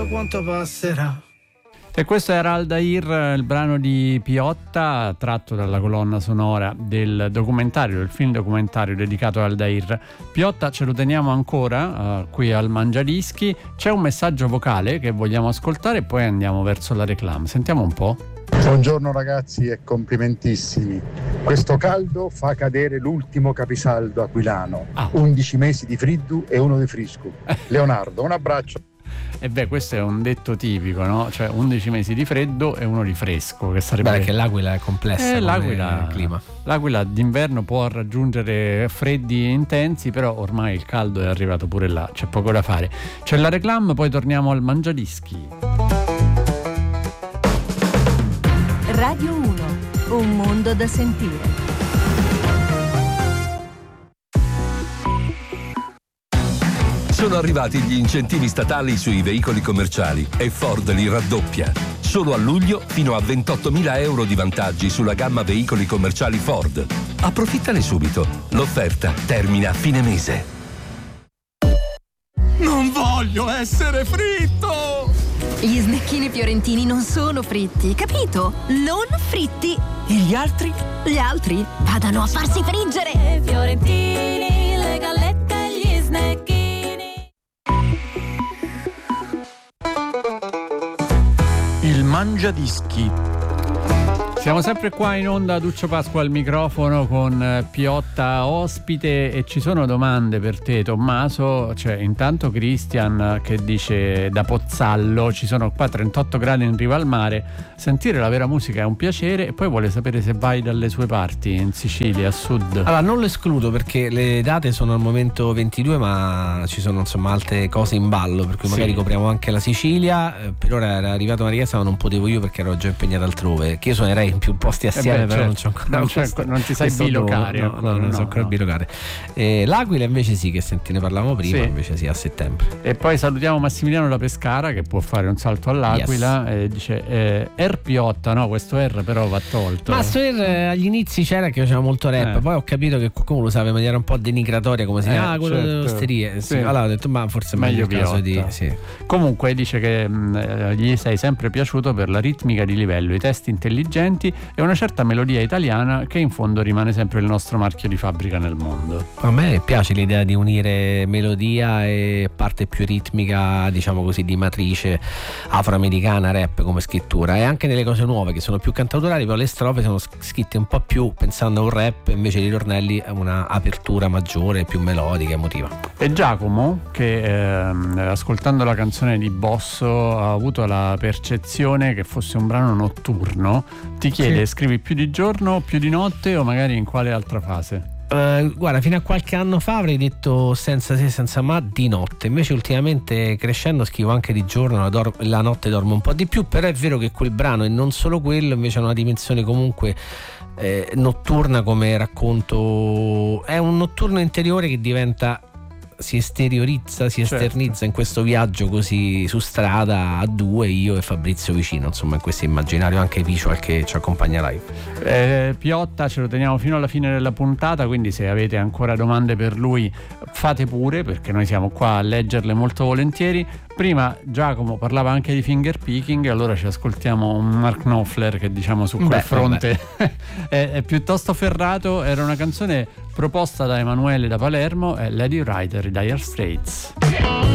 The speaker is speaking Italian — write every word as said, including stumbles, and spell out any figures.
quanto passerà. E questo era Aldair, il brano di Piotta tratto dalla colonna sonora del documentario, del film documentario dedicato a Aldair. Piotta ce lo teniamo ancora uh, qui al Mangiadischi. C'è un messaggio vocale che vogliamo ascoltare e poi andiamo verso la reclame. Sentiamo un po'. Buongiorno ragazzi e complimentissimi. Questo caldo fa cadere l'ultimo capisaldo aquilano. Ah. undici mesi di friddu e uno di frisco. Leonardo, un abbraccio. E beh, questo è un detto tipico, no? Cioè undici mesi di freddo e uno di fresco, che sarebbe... Beh, che l'Aquila è complessa, eh, l'Aquila, clima. L'Aquila d'inverno può raggiungere freddi intensi, però ormai il caldo è arrivato pure là, c'è poco da fare. C'è la reclame, poi torniamo al Mangiadischi. Radio uno, un mondo da sentire. Sono arrivati gli incentivi statali sui veicoli commerciali e Ford li raddoppia. Solo a luglio fino a ventottomila euro di vantaggi sulla gamma veicoli commerciali Ford. Approfittane subito. L'offerta termina a fine mese. Non voglio essere fritto! Gli snecchini fiorentini non sono fritti, capito? Non fritti. E gli altri? Gli altri vadano a farsi friggere. Fiorentini, le gallette e gli snecchini. Il Mangiadischi. Siamo sempre qua in onda, Duccio Pasqua al microfono con Piotta ospite e ci sono domande per te, Tommaso. C'è intanto Christian che dice da Pozzallo: ci sono qua trentotto gradi in riva al mare, sentire la vera musica è un piacere, e poi vuole sapere se vai dalle sue parti, in Sicilia, a sud. Allora non lo escludo perché le date sono al momento ventidue, ma ci sono insomma altre cose in ballo, per cui magari sì, copriamo anche la Sicilia. Per ora era arrivata una richiesta ma non potevo io perché ero già impegnato altrove, che io suonerei in più posti assieme, eh beh, però certo, non, non, c'è, non ti sai bilocare, no, no, no, non so ancora no. bilocare. Eh, L'Aquila invece sì, che senti, ne parlavamo prima, sì. Invece sì, a settembre. E poi salutiamo Massimiliano da Pescara che può fare un salto all'Aquila, yes. E dice eh, R Piotta, no, questo R però va tolto. Ma sto R eh, agli inizi c'era che faceva molto rap, eh. poi ho capito che qualcuno lo usava in maniera un po' denigratoria, come si dice, eh, ah, quello certo. delle osterie. Sì. Allora ho detto, ma forse è meglio, meglio il caso di sì. Comunque dice che mh, gli sei sempre piaciuto per la ritmica di livello, i testi intelligenti e una certa melodia italiana che in fondo rimane sempre il nostro marchio di fabbrica nel mondo. A me piace l'idea di unire melodia e parte più ritmica, diciamo così, di matrice afroamericana, rap come scrittura, e anche nelle cose nuove che sono più cantautorali, però le strofe sono scritte un po' più pensando a un rap, invece i ritornelli a una apertura maggiore, più melodica, emotiva. E Giacomo, che eh, ascoltando la canzone di Bosso ha avuto la percezione che fosse un brano notturno, ti chiede: sì, scrivi più di giorno, più di notte o magari in quale altra fase? Uh, guarda, fino a qualche anno fa avrei detto senza se senza ma di notte, invece ultimamente crescendo scrivo anche di giorno, la, dor- la notte dormo un po' di più, però è vero che quel brano e non solo quello invece ha una dimensione comunque eh, notturna, come racconto, è un notturno interiore che diventa, si esteriorizza, si esternizza, certo, in questo viaggio così su strada a due, io e Fabrizio vicino, insomma in questo immaginario anche visual che ci accompagna live. eh, Piotta ce lo teniamo fino alla fine della puntata, quindi se avete ancora domande per lui fate pure, perché noi siamo qua a leggerle molto volentieri. Prima Giacomo parlava anche di finger picking, allora ci ascoltiamo un Mark Knopfler che diciamo su quel beh, fronte è, è piuttosto ferrato. Era una canzone proposta da Emanuele da Palermo, è Lady Rider, Dire Straits.